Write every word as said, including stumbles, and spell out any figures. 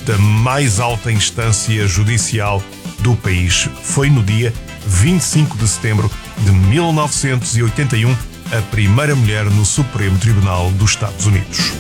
da mais alta instância judicial do país. Foi no dia vinte e cinco de setembro de mil novecentos e oitenta e um a primeira mulher no Supremo Tribunal dos Estados Unidos.